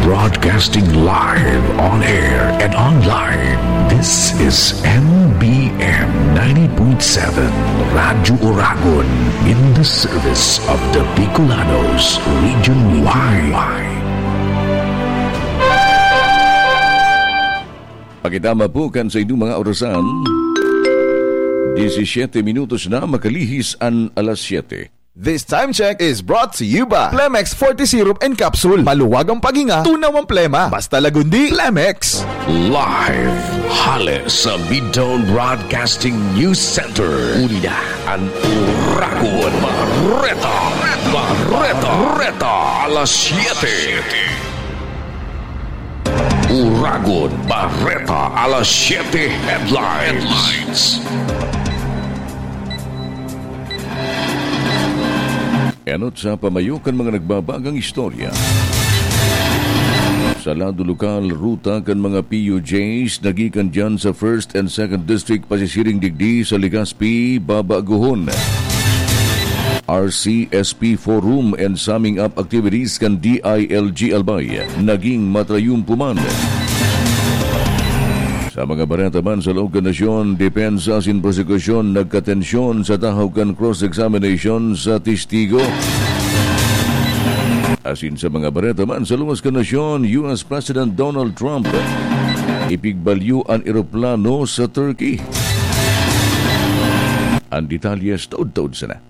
broadcasting live on air and online. This is MBM 90.7 Radyo Oragon in the service of the Bicolanos Region Y. Pakitama po kan sa inyong mga orasan. 17 minutos na makalihis ang alas 7. This time check is brought to you by Plemex Forte Syrup and Capsule. Maluwag ang paghinga, tunaw ang plema. Basta lagundi, Plemex. Live hale sa Midtown Broadcasting News Center. Unida ang Oragon Barreta alas 7. Oragon Barreta alas 7 headlines. Anot sa pamayukan mga nagbabagang istorya. Sa lado lokal, ruta kan mga PUJs nagikan dyan sa 1st and 2nd District pasisiring digdi sa Legazpi, Babaguhon. RCSP Forum and summing up activities kan DILG Albay naging matrayumpuman. Sa mga bareta man sa loob kan nasyon, depensa sin prosekusyon nagkatensyon sa tahaw kan cross-examination sa testigo. Asin sa mga bareta man sa luwas kan nasyon, US President Donald Trump ipigbalyo ang eroplano sa Turkey. Ang detalyes taud-taud sana.